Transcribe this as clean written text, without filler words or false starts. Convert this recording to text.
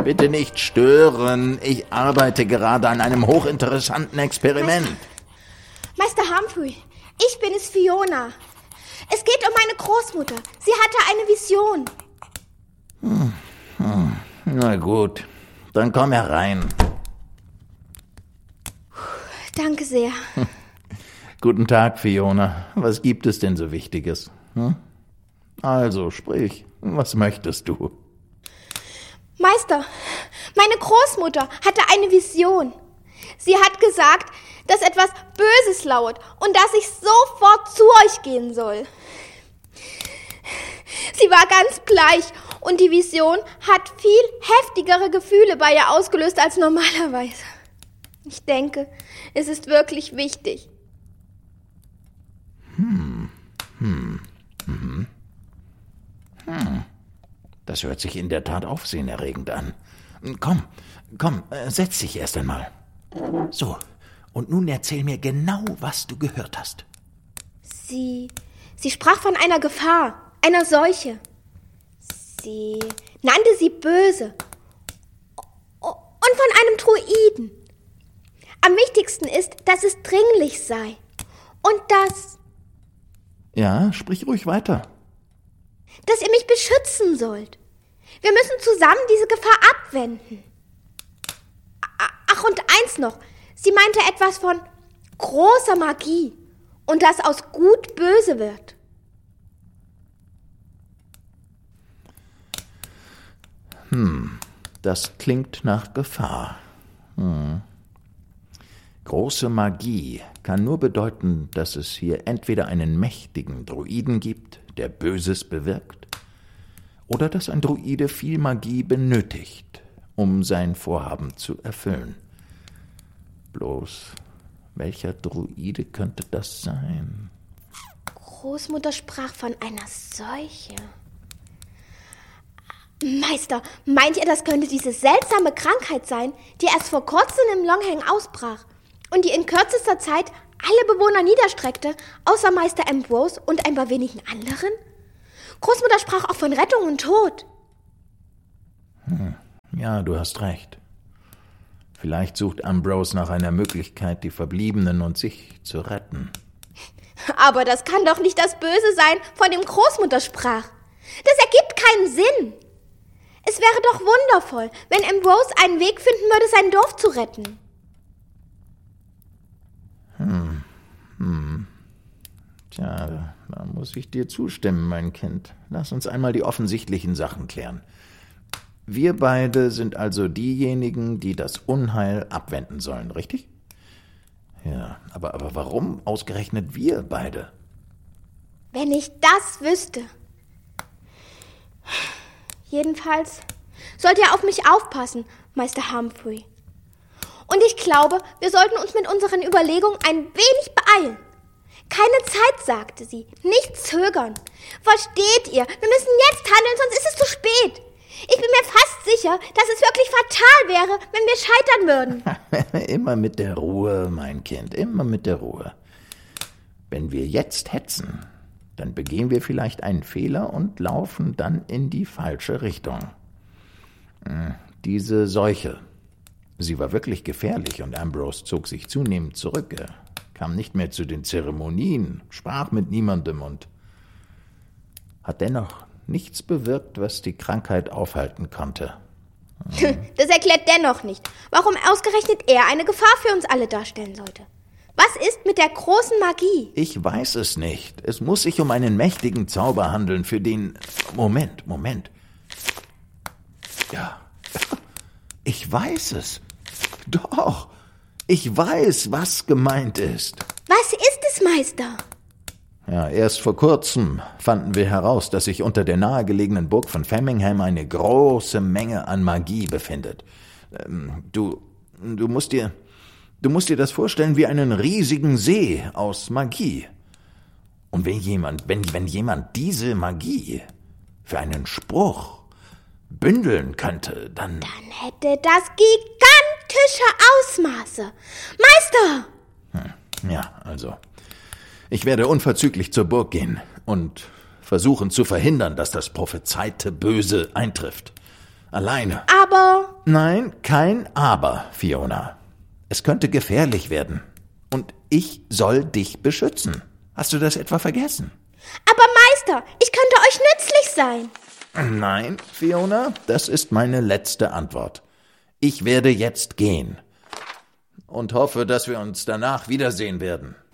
Bitte nicht stören. Ich arbeite gerade an einem hochinteressanten Experiment. Meister Humphrey, ich bin es, Fiona. Es geht um meine Großmutter. Sie hatte eine Vision. Na gut, dann komm herein. Danke sehr. Guten Tag, Fiona. Was gibt es denn so Wichtiges? Also, sprich. Was möchtest du? Meister, meine Großmutter hatte eine Vision. Sie hat gesagt, dass etwas Böses lauert und dass ich sofort zu euch gehen soll. Sie war ganz bleich und die Vision hat viel heftigere Gefühle bei ihr ausgelöst als normalerweise. Ich denke, es ist wirklich wichtig. Das hört sich in der Tat aufsehenerregend an. Komm, setz dich erst einmal. So, und nun erzähl mir genau, was du gehört hast. Sie sprach von einer Gefahr, einer Seuche. Sie nannte sie böse. Und von einem Druiden. Am wichtigsten ist, dass es dringlich sei. Und dass Ja, sprich ruhig weiter. ihr mich beschützen sollt. Wir müssen zusammen diese Gefahr abwenden. Ach, und eins noch. Sie meinte etwas von großer Magie und dass aus gut böse wird. Das klingt nach Gefahr. Große Magie kann nur bedeuten, dass es hier entweder einen mächtigen Druiden gibt, der Böses bewirkt, oder dass ein Druide viel Magie benötigt, um sein Vorhaben zu erfüllen. Bloß, welcher Druide könnte das sein? Großmutter sprach von einer Seuche. Meister, meint ihr, das könnte diese seltsame Krankheit sein, die erst vor kurzem im Longhang ausbrach und die in kürzester Zeit alle Bewohner niederstreckte, außer Meister Ambrose und ein paar wenigen anderen? Großmutter sprach auch von Rettung und Tod. Ja, du hast recht. Vielleicht sucht Ambrose nach einer Möglichkeit, die Verbliebenen und sich zu retten. Aber das kann doch nicht das Böse sein, von dem Großmutter sprach. Das ergibt keinen Sinn. Es wäre doch wundervoll, wenn Ambrose einen Weg finden würde, sein Dorf zu retten. Tja, da muss ich dir zustimmen, mein Kind. Lass uns einmal die offensichtlichen Sachen klären. Wir beide sind also diejenigen, die das Unheil abwenden sollen, richtig? Ja, aber warum ausgerechnet wir beide? Wenn ich das wüsste. Jedenfalls sollt ihr auf mich aufpassen, Meister Humphrey. Und ich glaube, wir sollten uns mit unseren Überlegungen ein wenig beeilen. Keine Zeit, sagte sie, nicht zögern. Versteht ihr? Wir müssen jetzt handeln, sonst ist es zu spät. Ich bin mir fast sicher, dass es wirklich fatal wäre, wenn wir scheitern würden. Immer mit der Ruhe, mein Kind, immer mit der Ruhe. Wenn wir jetzt hetzen, dann begehen wir vielleicht einen Fehler und laufen dann in die falsche Richtung. Diese Seuche, sie war wirklich gefährlich und Ambrose zog sich zunehmend zurück. Er kam nicht mehr zu den Zeremonien, sprach mit niemandem und hat dennoch nichts bewirkt, was die Krankheit aufhalten konnte. Das erklärt dennoch nicht, warum ausgerechnet er eine Gefahr für uns alle darstellen sollte. Was ist mit der großen Magie? Ich weiß es nicht. Es muss sich um einen mächtigen Zauber handeln, für den... Moment. Ja, ich weiß es. Doch, ich weiß, was gemeint ist. Was ist es, Meister? Ja, erst vor kurzem fanden wir heraus, dass sich unter der nahegelegenen Burg von Framingham eine große Menge an Magie befindet. Du musst dir das vorstellen wie einen riesigen See aus Magie. Und wenn jemand diese Magie für einen Spruch bündeln könnte, dann hätte das gigantische Ausmaße. Meister! Ja, also, ich werde unverzüglich zur Burg gehen und versuchen zu verhindern, dass das prophezeite Böse eintrifft. Alleine. Aber Nein, kein Aber, Fiona. Es könnte gefährlich werden. Und ich soll dich beschützen. Hast du das etwa vergessen? Aber Meister, ich könnte euch nützlich sein. Nein, Fiona, das ist meine letzte Antwort. Ich werde jetzt gehen und hoffe, dass wir uns danach wiedersehen werden.